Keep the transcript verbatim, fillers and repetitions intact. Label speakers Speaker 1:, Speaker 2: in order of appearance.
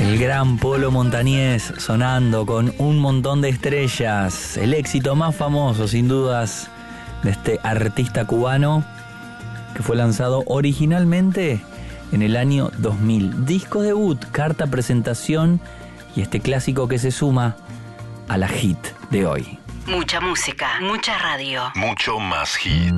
Speaker 1: El gran Polo Montañés sonando con Un Montón de Estrellas. El éxito más famoso, sin dudas, de este artista cubano que fue lanzado originalmente en el año dos mil. Disco debut, carta presentación y este clásico que se suma a la hit de hoy.
Speaker 2: Mucha música, mucha radio.
Speaker 3: Mucho más hit.